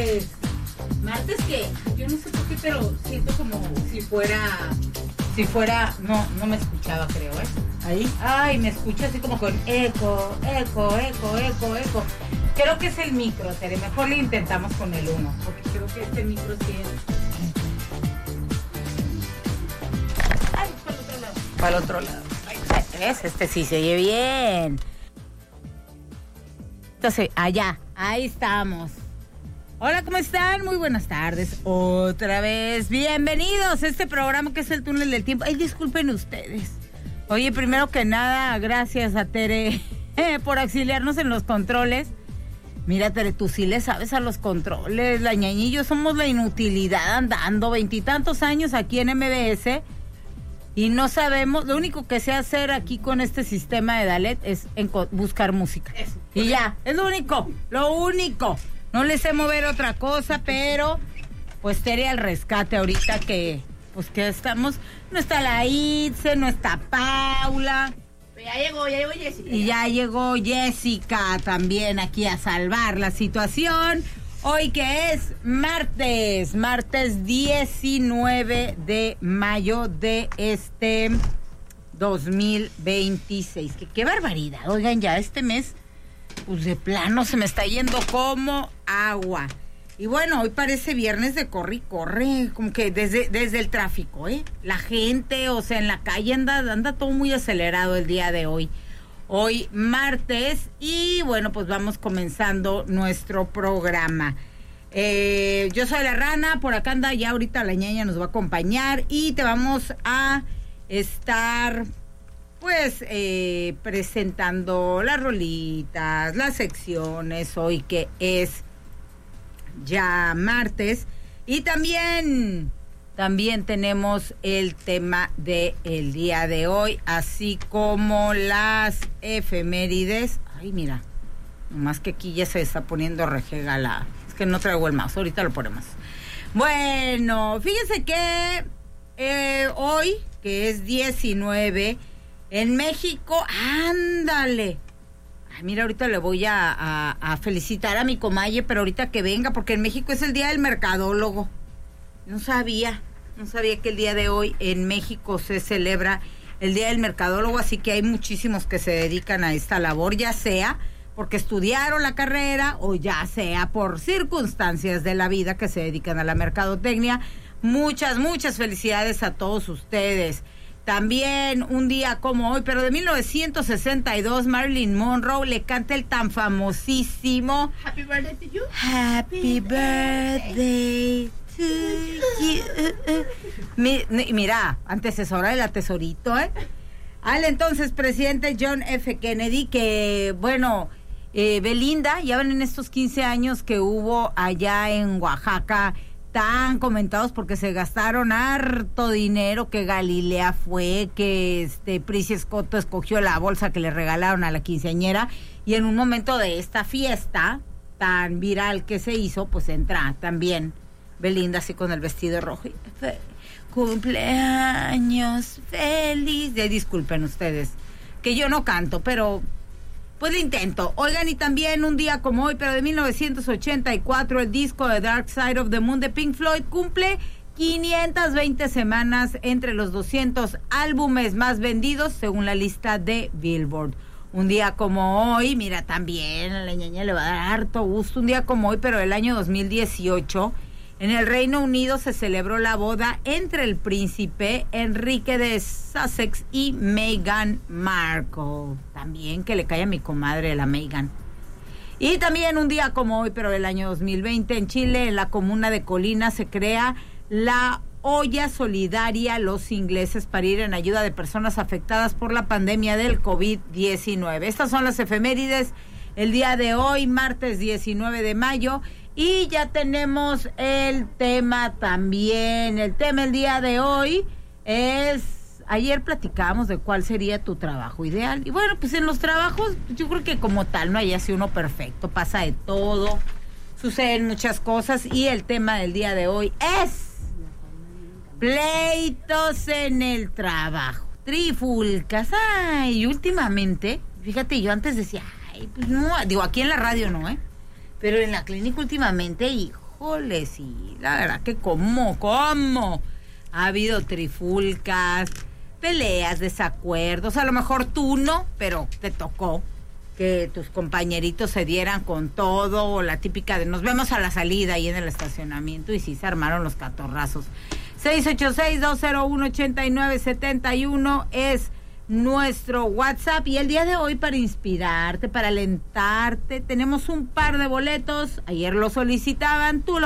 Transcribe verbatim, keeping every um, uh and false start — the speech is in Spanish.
Martes. Martes que yo no sé por qué, pero siento como si fuera, si fuera, no, no me escuchaba, creo, ¿eh? Ahí, ay, me escucho así como con eco, eco, eco, eco, eco. Creo que es el micro, Tere, mejor le intentamos con el uno, porque creo que este micro sí es. Ay, para el otro lado. Para el otro lado. Ay, ¿ves? Este sí se oye bien. Entonces, allá, ahí estamos. Hola, ¿cómo están? Muy buenas tardes. Otra vez, bienvenidos a este programa que es el Túnel del Tiempo. Ay, disculpen ustedes. Oye, primero que nada, gracias a Tere eh, por auxiliarnos en los controles. Mira, Tere, tú sí le sabes a los controles. La ñaña y yo somos la inutilidad andando veintitantos años aquí en M B S y no sabemos, lo único que sé hacer aquí con este sistema de Dalet es enco- buscar música. Eso, y ya, es lo único, lo único. No les sé mover otra cosa, pero pues Tere al rescate ahorita que, pues que estamos, no está la Itze, no está Paula. Ya llegó, ya llegó Jessica. Y ya llegó Jessica también aquí a salvar la situación. Hoy que es martes, martes diecinueve de mayo de este dos mil veintiséis. Que qué barbaridad, oigan, ya este mes, pues de plano se me está yendo como agua. Y bueno, hoy parece viernes de corre y corre, como que desde, desde el tráfico, ¿eh? La gente, o sea, en la calle anda, anda todo muy acelerado el día de hoy. Hoy martes y bueno, pues vamos comenzando nuestro programa. Eh, yo soy la Rana, por acá anda ya ahorita la ñaña nos va a acompañar y te vamos a estar pues eh, presentando las rolitas, las secciones, hoy que es ya martes, y también también tenemos el tema de el día de hoy, así como las efemérides. Ay, mira, nomás que aquí ya se está poniendo rejega la, es que no traigo el mouse, ahorita lo ponemos. Bueno, fíjense que eh, hoy, que es diecinueve, en México, ándale. Ay, mira, ahorita le voy a, a, a felicitar a mi comalle, pero ahorita que venga, porque en México es el Día del Mercadólogo. No sabía, no sabía que el día de hoy en México se celebra el Día del Mercadólogo, así que hay muchísimos que se dedican a esta labor, ya sea porque estudiaron la carrera o ya sea por circunstancias de la vida que se dedican a la mercadotecnia. Muchas, muchas felicidades a todos ustedes. También un día como hoy, pero de mil novecientos sesenta y dos, Marilyn Monroe le canta el tan famosísimo Happy birthday to you. Happy birthday to you. Mi, mira, antecesora de la Tesorito, ¿eh? Al entonces presidente John F. Kennedy, que, bueno, eh, Belinda, ya ven en estos quince años que hubo allá en Oaxaca, tan comentados porque se gastaron harto dinero, que Galilea fue, que este Priscilla Escoto escogió la bolsa que le regalaron a la quinceañera, y en un momento de esta fiesta tan viral que se hizo, pues entra también Belinda así con el vestido rojo y fe, cumpleaños feliz. De, disculpen ustedes que yo no canto, pero pues lo intento. Oigan, y también un día como hoy, pero de mil novecientos ochenta y cuatro, el disco de Dark Side of the Moon de Pink Floyd cumple quinientas veinte semanas entre los doscientos álbumes más vendidos según la lista de Billboard. Un día como hoy, mira, también a la ñaña le va a dar harto gusto, un día como hoy, pero del año dos mil dieciocho, en el Reino Unido se celebró la boda entre el príncipe Enrique de Sussex y Meghan Markle. También que le cae a mi comadre la Meghan. Y también un día como hoy, pero del año dos mil veinte, en Chile, en la comuna de Colina, se crea la olla solidaria Los Ingleses para ir en ayuda de personas afectadas por la pandemia del COVID diecinueve. Estas son las efemérides el día de hoy, martes diecinueve de mayo. Y ya tenemos el tema también. El tema el día de hoy es, ayer platicábamos de cuál sería tu trabajo ideal. Y bueno, pues en los trabajos, yo creo que como tal no hay así uno perfecto, pasa de todo, suceden muchas cosas. Y el tema del día de hoy es pleitos en el trabajo, trifulcas. Ay, últimamente, fíjate, yo antes decía, ay, pues no, digo, aquí en la radio no, ¿eh? Pero en la clínica últimamente, hijo, híjole, sí, la verdad que cómo, cómo. Ha habido trifulcas, peleas, desacuerdos, a lo mejor tú no, pero te tocó que tus compañeritos se dieran con todo, o la típica de nos vemos a la salida ahí en el estacionamiento, y sí se armaron los catorrazos. seis ocho seis, dos cero uno, ocho nueve siete uno es nuestro WhatsApp, y el día de hoy, para inspirarte, para alentarte, tenemos un par de boletos. Ayer lo solicitaban, tú lo